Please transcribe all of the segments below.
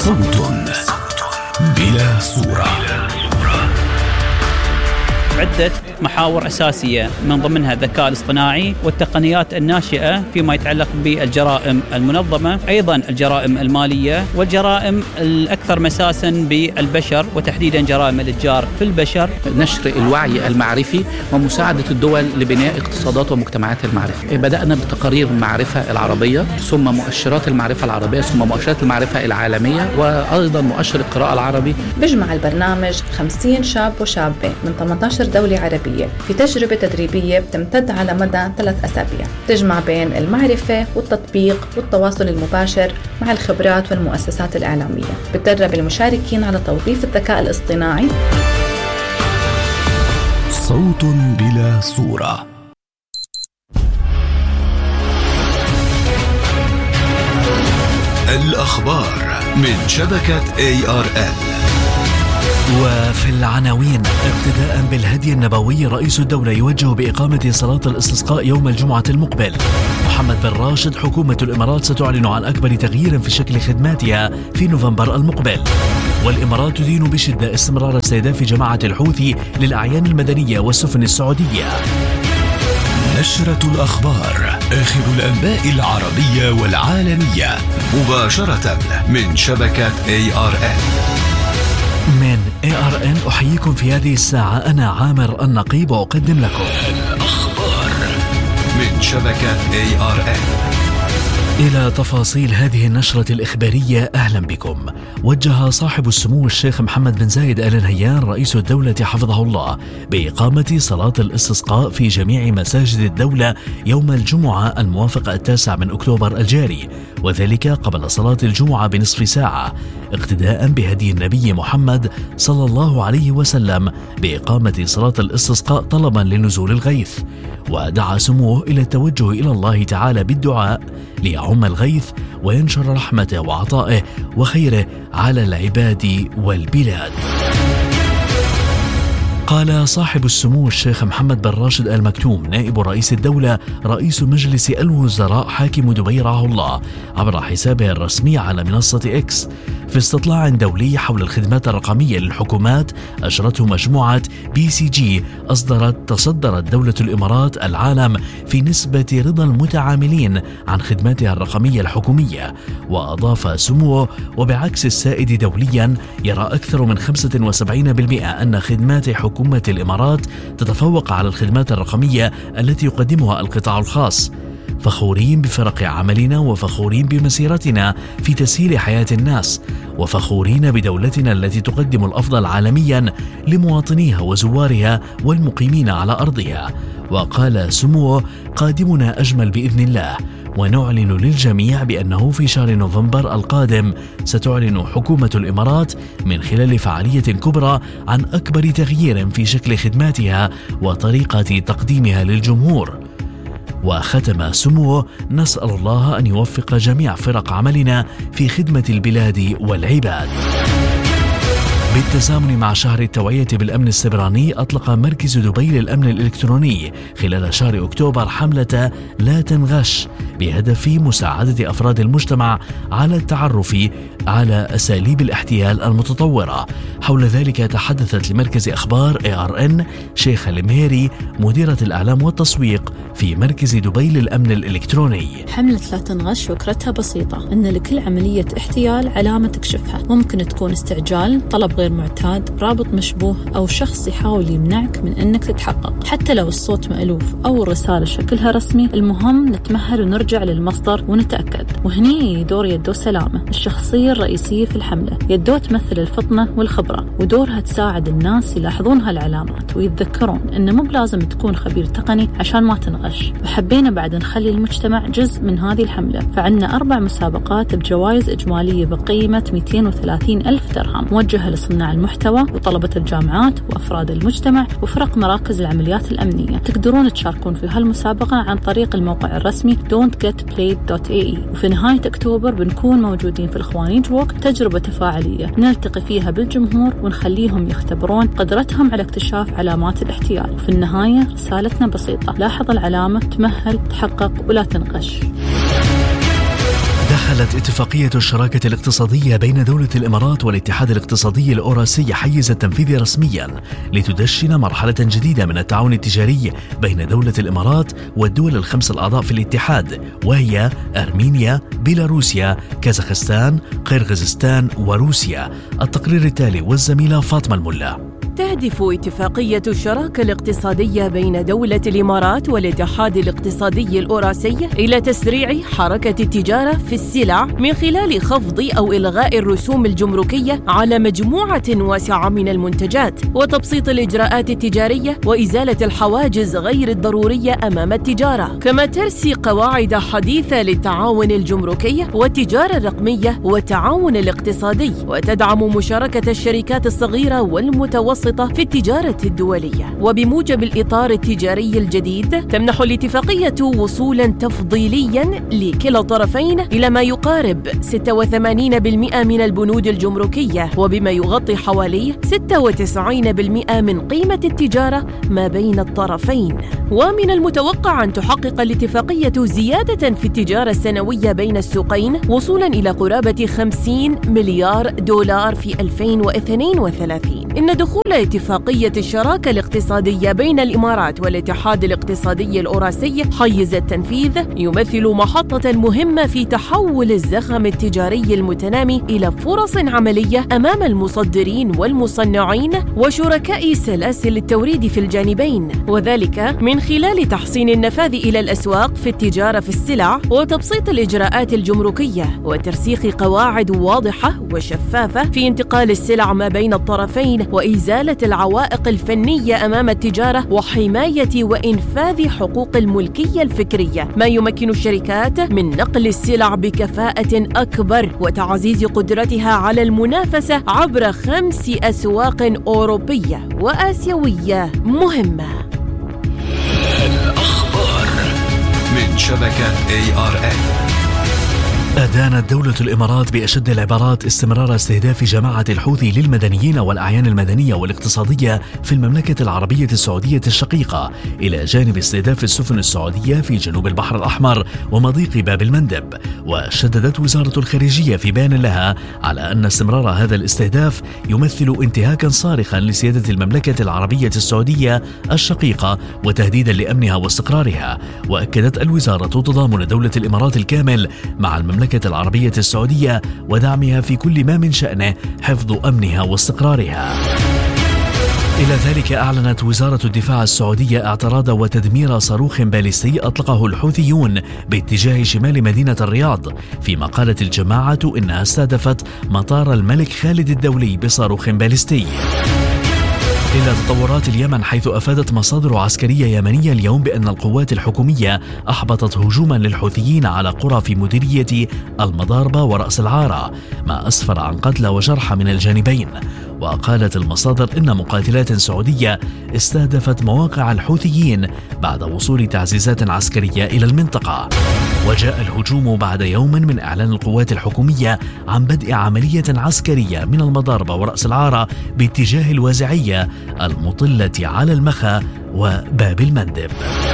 صوت بلا صورة. عدة محاور أساسية من ضمنها الذكاء الاصطناعي والتقنيات الناشئة فيما يتعلق بالجرائم المنظمة، أيضا الجرائم المالية والجرائم الأكثر مساسا بالبشر وتحديدا جرائم الإتجار في البشر. نشر الوعي المعرفي ومساعدة الدول لبناء اقتصادات ومجتمعات المعرفة. بدأنا بتقارير المعرفة العربية، ثم مؤشرات المعرفة العربية، ثم مؤشرات المعرفة العالمية، وأيضا مؤشر القراءة العربي. بيجمع البرنامج 50 شاب وشابة من 18 دولة عربية في تجربة تدريبية بتمتد على مدى 3 أسابيع، تجمع بين المعرفة والتطبيق والتواصل المباشر مع الخبرات والمؤسسات الإعلامية. بتدرب المشاركين على توظيف الذكاء الاصطناعي. صوت بلا صورة. الأخبار من شبكة ARN. وفي العناوين: ابتداء بالهدي النبوي، رئيس الدولة يوجه بإقامة صلاة الاستسقاء يوم الجمعة المقبل. محمد بن راشد: حكومة الإمارات ستعلن عن أكبر تغيير في شكل خدماتها في نوفمبر المقبل. والإمارات تدين بشدة استمرار استهداف جماعة الحوثي للأعيان المدنية والسفن السعودية. نشرة الأخبار، آخر الأنباء العربية والعالمية، مباشرة من شبكة ARN. من ARN أحييكم في هذه الساعة، أنا عامر النقيب، وأقدم لكم الأخبار من شبكة ARN. إلى تفاصيل هذه النشرة الإخبارية، أهلا بكم. وجه صاحب السمو الشيخ محمد بن زايد آل نهيان رئيس الدولة حفظه الله بإقامة صلاة الاستسقاء في جميع مساجد الدولة يوم الجمعة الموافق 9 من أكتوبر الجاري، وذلك قبل صلاة الجمعة بنصف ساعة، اقتداء بهدي النبي محمد صلى الله عليه وسلم بإقامة صلاة الاستسقاء طلبا لنزول الغيث. ودعا سموه إلى التوجه إلى الله تعالى بالدعاء ليعم الغيث وينشر رحمته وعطائه وخيره على العباد والبلاد. قال صاحب السمو الشيخ محمد بن راشد آل مكتوم نائب رئيس الدولة رئيس مجلس الوزراء حاكم دبي رعاه الله عبر حسابه الرسمي على منصة إكس في استطلاع دولي حول الخدمات الرقمية للحكومات أجرته مجموعة BCG تصدرت دولة الإمارات العالم في نسبة رضا المتعاملين عن خدماتها الرقمية الحكومية. وأضاف سموه: وبعكس السائد دوليا، يرى أكثر من 75% أن خدمات حكومة الإمارات تتفوق على الخدمات الرقمية التي يقدمها القطاع الخاص. فخورين بفرق عملنا، وفخورين بمسيرتنا في تسهيل حياة الناس، وفخورين بدولتنا التي تقدم الأفضل عالميا لمواطنيها وزوارها والمقيمين على أرضها. وقال سموه: قادمنا أجمل بإذن الله، ونعلن للجميع بأنه في شهر نوفمبر القادم ستعلن حكومة الإمارات من خلال فعالية كبرى عن أكبر تغيير في شكل خدماتها وطريقة تقديمها للجمهور. وختم سموه: نسأل الله أن يوفق جميع فرق عملنا في خدمة البلاد والعباد. بالتزامن مع شهر التوعية بالأمن السيبراني، أطلق مركز دبي للأمن الإلكتروني خلال شهر أكتوبر حملة لا تنغش بهدف مساعدة أفراد المجتمع على التعرف على أساليب الاحتيال المتطورة. حول ذلك تحدثت لمركز أخبار ARN شيخة المهيري مديرة الإعلام والتسويق في مركز دبي للأمن الإلكتروني. حملة لا تنغش فكرتها بسيطة، أن لكل عملية احتيال علامة تكشفها. ممكن تكون استعجال، طلب غير معتاد، رابط مشبوه، أو شخص يحاول يمنعك من أنك تتحقق. حتى لو الصوت مألوف أو الرسالة شكلها رسمي، المهم نتمهل ونرجع للمصدر ونتأكد. وهني دور يدو سلامة الشخصية الرئيسية في الحملة. يدو تمثل الفطنة والخبرة، ودورها تساعد الناس يلاحظون هالعلامات ويتذكرون أنه مو بلازم تكون خبير تقني عشان ما تنغش. وحبينا بعد نخلي المجتمع جزء من هذه الحملة، فعندنا 4 مسابقات بجوائز إجمالية بقيمة 230,000 درهم موجهة لصناع المحتوى وطلبة الجامعات وأفراد المجتمع وفرق مراكز العمليات الأمنية. تقدرون تشاركون في هالمسابقة عن طريق الموقع الرسمي don'tgetplayed.ae. وفي نهاية أكتوبر بنكون موجودين في الخوانيج ووك، تجربة تفاعلية نلتقي فيها بالجمهور ونخليهم يختبرون قدرتهم على اكتشاف علامات الاحتيال. وفي النهاية رسالتنا بسيطة: لاحظ العلامة، تمهل، تحقق ولا تنغش. دخلت اتفاقية الشراكة الاقتصادية بين دولة الإمارات والاتحاد الاقتصادي الأوراسي حيز التنفيذ رسميا لتدشن مرحلة جديدة من التعاون التجاري بين دولة الإمارات والدول الخمس الأعضاء في الاتحاد، وهي أرمينيا، بيلاروسيا، كازاخستان، قرغيزستان وروسيا. التقرير التالي والزميلة فاطمة الملا. تهدف اتفاقية الشراكة الاقتصادية بين دولة الإمارات والاتحاد الاقتصادي الأوراسي إلى تسريع حركة التجارة في السلع من خلال خفض أو إلغاء الرسوم الجمركية على مجموعة واسعة من المنتجات، وتبسيط الإجراءات التجارية وإزالة الحواجز غير الضرورية أمام التجارة، كما ترسي قواعد حديثة للتعاون الجمركي والتجارة الرقمية والتعاون الاقتصادي، وتدعم مشاركة الشركات الصغيرة والمتوسطة في التجارة الدولية. وبموجب الإطار التجاري الجديد تمنح الاتفاقية وصولاً تفضيلياً لكلا الطرفين إلى ما يقارب 86% من البنود الجمركية، وبما يغطي حوالي 96% من قيمة التجارة ما بين الطرفين. ومن المتوقع أن تحقق الاتفاقية زيادة في التجارة السنوية بين السوقين وصولاً إلى قرابة 50 مليار دولار في 2032. إن دخول اتفاقية الشراكة الاقتصادية بين الإمارات والاتحاد الاقتصادي الأوراسي حيز التنفيذ يمثل محطة مهمة في تحول الزخم التجاري المتنامي إلى فرص عملية أمام المصدرين والمصنعين وشركاء سلاسل التوريد في الجانبين، وذلك من خلال تحسين النفاذ إلى الأسواق في التجارة في السلع وتبسيط الإجراءات الجمركية وترسيخ قواعد واضحة وشفافة في انتقال السلع ما بين الطرفين وإزالة العوائق الفنية أمام التجارة وحماية وإنفاذ حقوق الملكية الفكرية، ما يمكن الشركات من نقل السلع بكفاءة أكبر وتعزيز قدرتها على المنافسة عبر 5 أسواق أوروبية وآسيوية مهمة. الأخبار من شبكة ARN. أدانت دولة الإمارات بأشد العبارات استمرار استهداف جماعة الحوثي للمدنيين والأعيان المدنية والاقتصادية في المملكة العربية السعودية الشقيقة، إلى جانب استهداف السفن السعودية في جنوب البحر الأحمر ومضيق باب المندب. وشددت وزارة الخارجية في بيان لها على أن استمرار هذا الاستهداف يمثل انتهاكا صارخا لسيادة المملكة العربية السعودية الشقيقة وتهديدا لأمنها واستقرارها. وأكدت الوزارة تضامن دولة الإمارات الكامل مع المملكة العربية السعودية ودعمها في كل ما من شأنه حفظ أمنها واستقرارها. إلى ذلك أعلنت وزارة الدفاع السعودية اعتراض وتدمير صاروخ باليستي أطلقه الحوثيون باتجاه شمال مدينة الرياض، فيما قالت الجماعة إنها استهدفت مطار الملك خالد الدولي بصاروخ باليستي. إلى تطورات اليمن، حيث أفادت مصادر عسكرية يمنية اليوم بأن القوات الحكومية أحبطت هجوما للحوثيين على قرى في مديرية المضاربة ورأس العارة، ما أسفر عن قتلى وجرحى من الجانبين. وقالت المصادر إن مقاتلات سعودية استهدفت مواقع الحوثيين بعد وصول تعزيزات عسكرية إلى المنطقة. وجاء الهجوم بعد يوم من إعلان القوات الحكومية عن بدء عملية عسكرية من المضاربة ورأس العارة باتجاه الوازعية المطلة على المخا وباب المندب.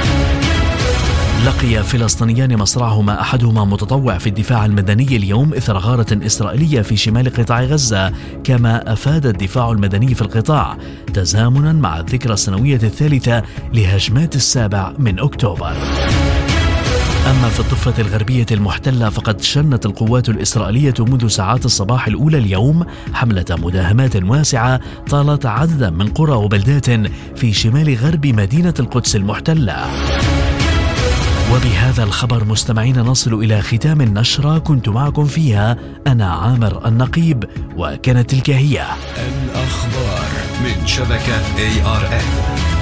لقي فلسطينيان مصرعهما، أحدهما متطوع في الدفاع المدني اليوم إثر غارة إسرائيلية في شمال قطاع غزة، كما أفاد الدفاع المدني في القطاع تزامنا مع الذكرى السنوية الثالثة لهجمات 7 أكتوبر. أما في الضفة الغربية المحتلة، فقد شنت القوات الإسرائيلية منذ ساعات الصباح الأولى اليوم حملة مداهمات واسعة طالت عددا من قرى وبلدات في شمال غرب مدينة القدس المحتلة. وبهذا الخبر مستمعين نصل إلى ختام النشرة، كنت معكم فيها أنا عامر النقيب، وكانت تلك هي الأخبار من شبكة ARN.